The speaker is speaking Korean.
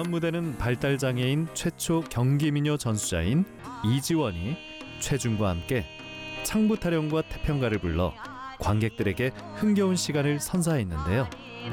다음 무대는 발달장애인 최초 경기민요 전수자인 이지원이 최준과 함께 창부타령과 태평가를 불러 관객들에게 흥겨운 시간을 선사했는데요.